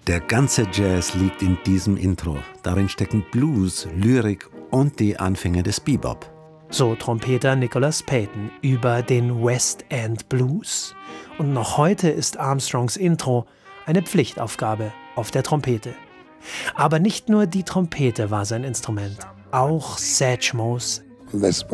Der ganze Jazz liegt in diesem Intro. Darin stecken Blues, Lyrik und die Anfänge des Bebop. So Trompeter Nicholas Payton über den West End Blues. Und noch heute ist Armstrongs Intro eine Pflichtaufgabe auf der Trompete. Aber nicht nur die Trompete war sein Instrument, auch Satchmos